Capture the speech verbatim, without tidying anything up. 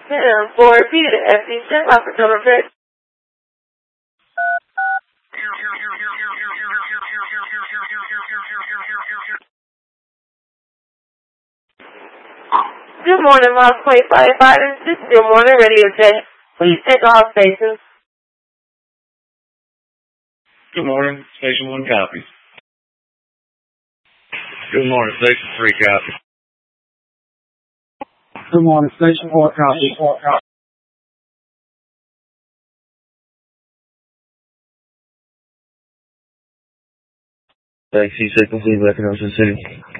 For repeated F D check off for number six. Good morning, Ross Point firefighters. This is your morning radio check. Please take all stations. Good morning, Station one copy. Good morning, Station three copy. Good morning, Station four copy. Four copy. Thanks, C six, leave back in Ocean City.